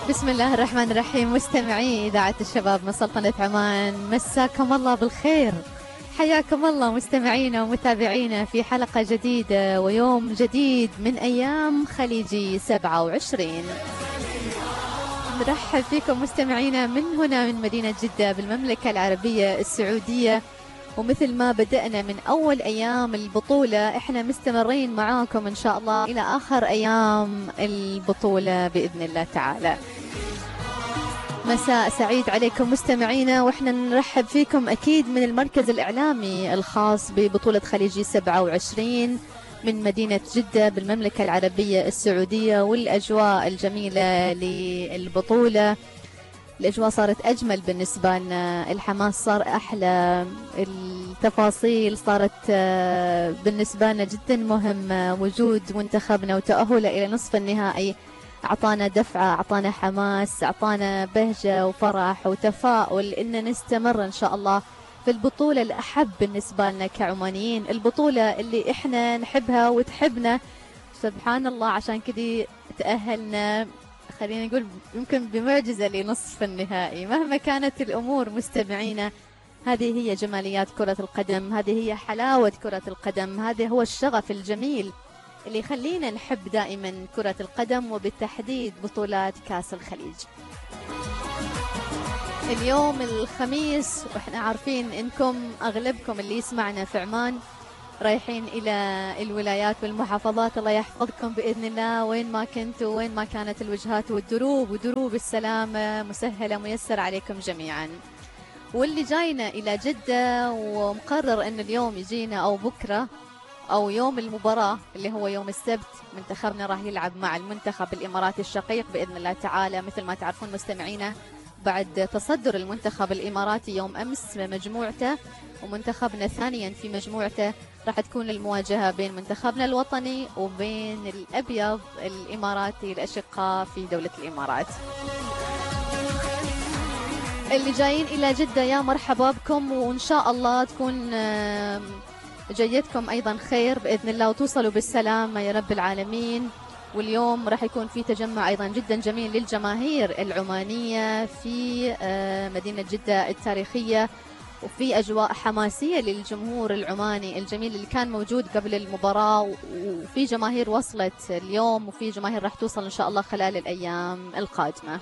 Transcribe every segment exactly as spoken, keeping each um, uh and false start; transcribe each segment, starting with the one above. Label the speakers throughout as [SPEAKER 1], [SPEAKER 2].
[SPEAKER 1] بسم الله الرحمن الرحيم. مستمعي إذاعة الشباب من سلطنة عمان، مساكم الله بالخير. حياكم الله مستمعينا ومتابعينا في حلقة جديدة ويوم جديد من أيام خليجي سبعة وعشرين. نرحب فيكم مستمعينا من هنا من مدينة جدة بالمملكة العربية السعودية. ومثل ما بدأنا من أول أيام البطولة، إحنا مستمرين معاكم إن شاء الله إلى آخر أيام البطولة بإذن الله تعالى. مساء سعيد عليكم مستمعينا، وإحنا نرحب فيكم أكيد من المركز الإعلامي الخاص ببطولة خليجي سبعة وعشرين من مدينة جدة بالمملكة العربية السعودية. والأجواء الجميلة للبطولة، الأجواء صارت أجمل بالنسبة لنا، الحماس صار أحلى، التفاصيل صارت بالنسبة لنا جدا مهمة. وجود منتخبنا وتأهله إلى نصف النهائي أعطانا دفعة، أعطانا حماس، أعطانا بهجة وفرح وتفاؤل إن نستمر إن شاء الله في البطولة الأحب بالنسبة لنا كعمانيين، البطولة اللي إحنا نحبها وتحبنا سبحان الله. عشان كذي تأهلنا، خلينا نقول يمكن بمعجزة لنصف النهائي. مهما كانت الأمور مستمعينا، هذه هي جماليات كرة القدم، هذه هي حلاوة كرة القدم، هذا هو الشغف الجميل اللي يخلينا نحب دائما كرة القدم وبالتحديد بطولات كأس الخليج. اليوم الخميس، واحنا عارفين انكم اغلبكم اللي يسمعنا في عمان رايحين الى الولايات والمحافظات. الله يحفظكم باذن الله وين ما كنتوا، وين ما كانت الوجهات، والدروب ودروب السلامه مسهله ميسر عليكم جميعا. واللي جاينا الى جده ومقرر ان اليوم يجينا او بكره او يوم المباراه اللي هو يوم السبت، منتخبنا راح يلعب مع المنتخب الاماراتي الشقيق باذن الله تعالى. مثل ما تعرفون مستمعينا، بعد تصدر المنتخب الاماراتي يوم امس مجموعته ومنتخبنا ثانيا في مجموعته، راح تكون المواجهه بين منتخبنا الوطني وبين الابيض الاماراتي الاشقاء في دوله الامارات. اللي جايين الى جده يا مرحبا بكم، وان شاء الله تكون جيتكم ايضا خير باذن الله وتوصلوا بالسلامه يا رب العالمين. واليوم راح يكون في تجمع ايضا جدا جميل للجماهير العمانيه في مدينه جده التاريخيه، وفي اجواء حماسيه للجمهور العماني الجميل اللي كان موجود قبل المباراه، وفي جماهير وصلت اليوم وفي جماهير راح توصل ان شاء الله خلال الايام القادمه.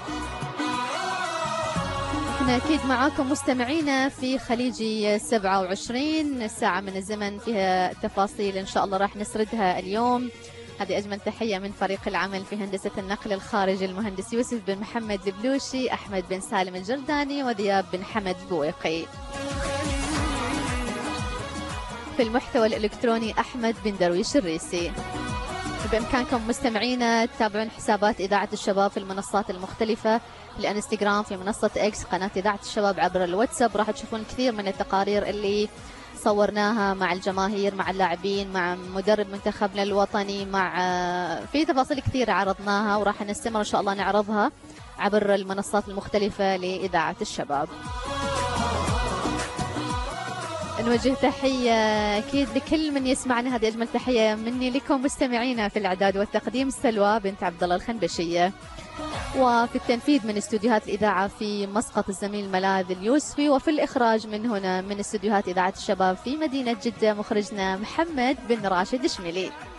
[SPEAKER 1] احنا اكيد معاكم مستمعينا في خليجي سبعة وعشرين، ساعة من الزمن فيها تفاصيل ان شاء الله راح نسردها اليوم. هذه اجمل تحية من فريق العمل في هندسة النقل الخارجي، المهندس يوسف بن محمد البلوشي، احمد بن سالم الجرداني، وذياب بن حمد بويقي. في المحتوى الالكتروني احمد بن درويش الريسي. بإمكانكم مستمعينا تتابعون حسابات إذاعة الشباب في المنصات المختلفة، الانستغرام في منصة إكس قناة إذاعة الشباب، عبر الواتساب راح تشوفون كثير من التقارير اللي صورناها مع الجماهير، مع اللاعبين، مع مدرب منتخبنا الوطني، مع في تفاصيل كثيرة عرضناها وراح نستمر إن شاء الله نعرضها عبر المنصات المختلفة لإذاعة الشباب. نوجه تحية أكيد لكل من يسمعنا، هذه أجمل تحية مني لكم مستمعينا. في الإعداد والتقديم سلوى بنت عبد الله الخنبشية، وفي التنفيذ من استوديوهات الإذاعة في مسقط الزميل ملاذ اليوسفي، وفي الإخراج من هنا من استوديوهات إذاعة الشباب في مدينة جدة مخرجنا محمد بن راشد الشميلي.